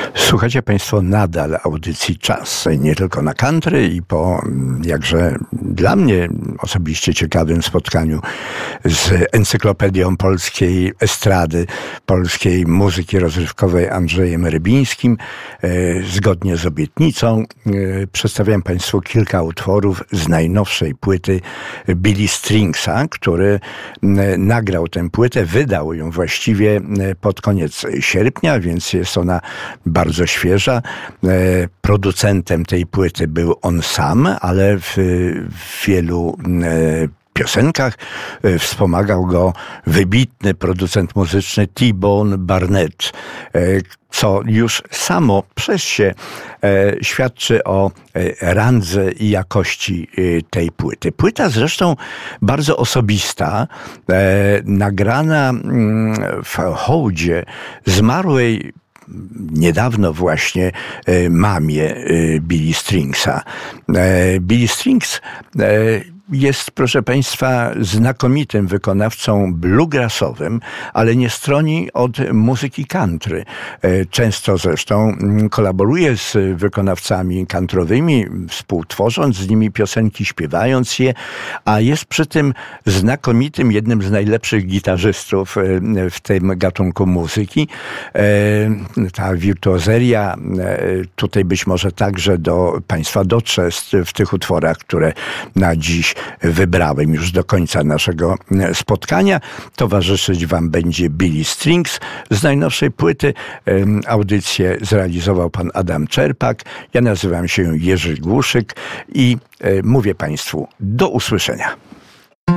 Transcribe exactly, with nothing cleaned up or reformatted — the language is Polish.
Słuchacie Państwo nadal audycji Czas, nie tylko na country i po jakże dla mnie osobiście ciekawym spotkaniu z Encyklopedią Polskiej Estrady, polskiej muzyki rozrywkowej Andrzejem Rybińskim. Zgodnie z obietnicą przedstawiam Państwu kilka utworów z najnowszej płyty Billy Stringsa, który nagrał tę płytę, wydał ją właściwie pod koniec sierpnia, więc jest ona bardzo świeża. Producentem tej płyty był on sam, ale w, w wielu piosenkach wspomagał go wybitny producent muzyczny T-Bone Barnett, co już samo przez się świadczy o randze i jakości tej płyty. Płyta zresztą bardzo osobista, nagrana w hołdzie zmarłej niedawno właśnie mamie Billy Stringsa. Billy Strings jest, proszę Państwa, znakomitym wykonawcą bluegrassowym, ale nie stroni od muzyki country. Często zresztą kolaboruje z wykonawcami countrywymi, współtworząc z nimi piosenki, śpiewając je, a jest przy tym znakomitym, jednym z najlepszych gitarzystów w tym gatunku muzyki. Ta wirtuozeria tutaj być może także do Państwa dotrze w tych utworach, które na dziś wybrałem już do końca naszego spotkania. Towarzyszyć Wam będzie Billy Strings z najnowszej płyty. Audycję zrealizował pan Adam Czerpak. Ja nazywam się Jerzy Głuszyk i mówię Państwu do usłyszenia.